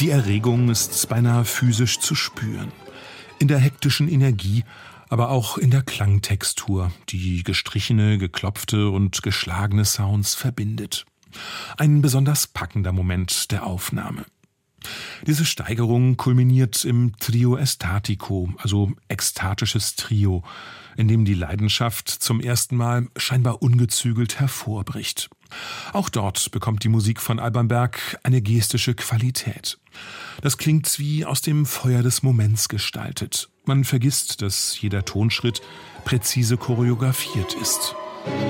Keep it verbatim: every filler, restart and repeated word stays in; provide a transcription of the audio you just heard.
Die Erregung ist beinahe physisch zu spüren. In der hektischen Energie, aber auch in der Klangtextur, die gestrichene, geklopfte und geschlagene Sounds verbindet. Ein besonders packender Moment der Aufnahme. Diese Steigerung kulminiert im Trio Estatico, also ekstatisches Trio, in dem die Leidenschaft zum ersten Mal scheinbar ungezügelt hervorbricht. Auch dort bekommt die Musik von Alban Berg eine gestische Qualität. Das klingt wie aus dem Feuer des Moments gestaltet. Man vergisst, dass jeder Tonschritt präzise choreografiert ist.